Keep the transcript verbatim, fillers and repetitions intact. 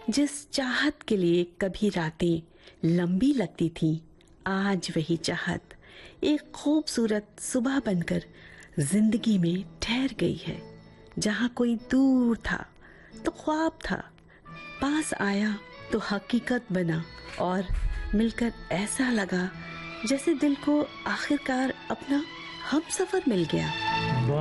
जिस चाहत के लिए कभी रातें लंबी लगती थी, आज वही चाहत एक खूबसूरत सुबह बनकर जिंदगी में ठहर गई है। जहाँ कोई दूर था तो ख्वाब था, पास आया तो हकीकत बना, और मिलकर ऐसा लगा जैसे दिल को आखिरकार अपना हमसफर मिल गया।